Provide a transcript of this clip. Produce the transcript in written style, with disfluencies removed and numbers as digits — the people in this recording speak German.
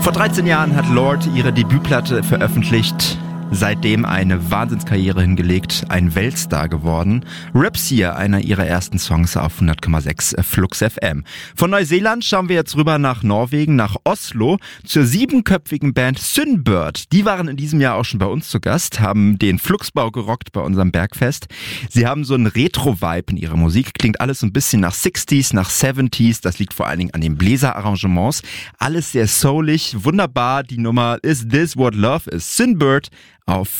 Vor 13 Jahren hat Lorde ihre Debütplatte veröffentlicht. Seitdem eine Wahnsinnskarriere hingelegt, ein Weltstar geworden. Rapsia, einer ihrer ersten Songs auf 100,6 Flux FM. Von Neuseeland schauen wir jetzt rüber nach Norwegen, nach Oslo, zur 7-köpfigen Band Synbird. Die waren in diesem Jahr auch schon bei uns zu Gast, haben den Fluxbau gerockt bei unserem Bergfest. Sie haben so einen Retro-Vibe in ihrer Musik, klingt alles so ein bisschen nach 60s, nach 70s, das liegt vor allen Dingen an den Bläserarrangements. Alles sehr soulig, wunderbar, die Nummer Is This What Love Is? Synbird auf